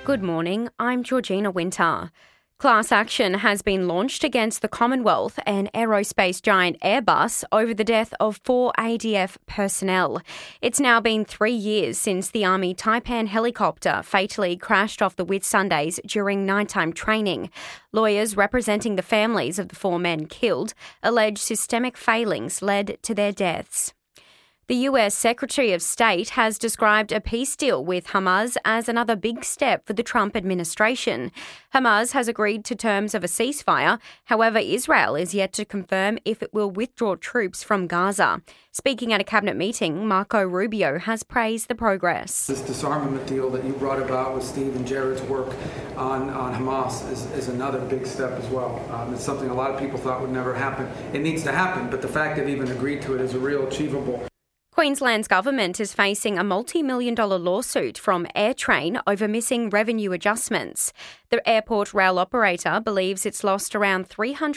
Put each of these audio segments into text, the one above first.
Good morning, I'm Georgina Winter. Class action has been launched against the Commonwealth and aerospace giant Airbus over the death of 4 ADF personnel. It's now been 3 years since the Army Taipan helicopter fatally crashed off the Whitsundays during nighttime training. Lawyers representing the families of the 4 men killed allege systemic failings led to their deaths. The US Secretary of State has described a peace deal with Hamas as another big step for the Trump administration. Hamas has agreed to terms of a ceasefire. However, Israel is yet to confirm if it will withdraw troops from Gaza. Speaking at a cabinet meeting, Marco Rubio has praised the progress. This disarmament deal that you brought about with Steve and Jared's work on Hamas is another big step as well. It's something a lot of people thought would never happen. It needs to happen, but the fact they've even agreed to it is a real achievable. Queensland's government is facing a multi-million-dollar lawsuit from AirTrain over missing revenue adjustments. The airport rail operator believes it's lost around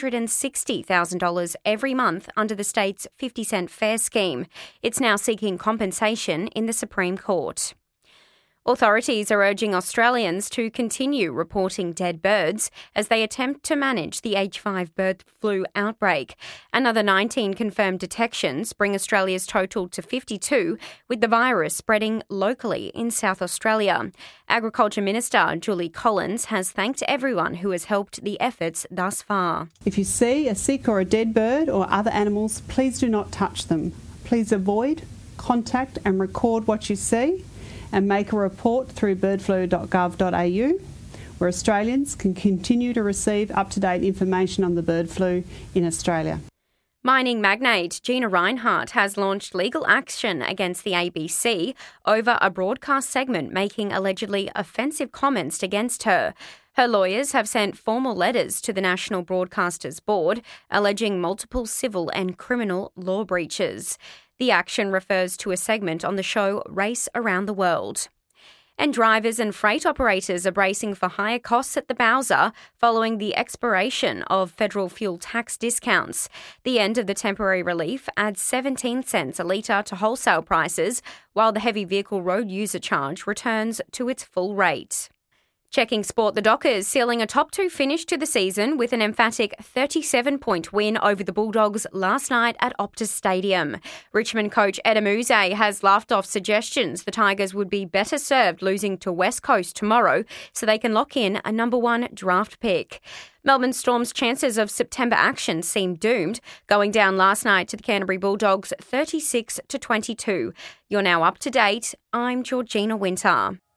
$360,000 every month under the state's 50-cent fare scheme. It's now seeking compensation in the Supreme Court. Authorities are urging Australians to continue reporting dead birds as they attempt to manage the H5 bird flu outbreak. Another 19 confirmed detections bring Australia's total to 52, with the virus spreading locally in South Australia. Agriculture Minister Julie Collins has thanked everyone who has helped the efforts thus far. If you see a sick or a dead bird or other animals, please do not touch them. Please avoid, contact and record what you see, and make a report through birdflu.gov.au, where Australians can continue to receive up-to-date information on the bird flu in Australia. Mining magnate Gina Rinehart has launched legal action against the ABC over a broadcast segment making allegedly offensive comments against her. Her lawyers have sent formal letters to the National Broadcasters Board alleging multiple civil and criminal law breaches. The action refers to a segment on the show Race Around the World. And drivers and freight operators are bracing for higher costs at the Bowser following the expiration of federal fuel tax discounts. The end of the temporary relief adds 17 cents a litre to wholesale prices, while the heavy vehicle road user charge returns to its full rate. Checking sport, the Dockers sealing a top 2 finish to the season with an emphatic 37-point win over the Bulldogs last night at Optus Stadium. Richmond coach Ed Amuse has laughed off suggestions the Tigers would be better served losing to West Coast tomorrow so they can lock in a number 1 draft pick. Melbourne Storm's chances of September action seem doomed, going down last night to the Canterbury Bulldogs 36-22. You're now up to date. I'm Georgina Winter.